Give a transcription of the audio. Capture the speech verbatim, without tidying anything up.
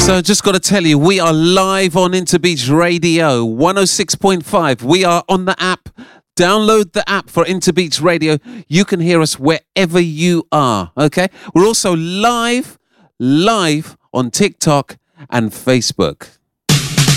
So just got to tell you, we are live on Interbeach Radio one oh six point five. We are on the app. Download the app for Interbeach Radio. You can hear us wherever you are, okay? We're also live, live on TikTok and Facebook.